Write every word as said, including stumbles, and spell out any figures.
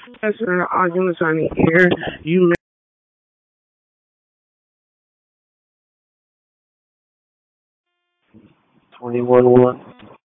Yes, sir. All units on the air. You twenty-one one.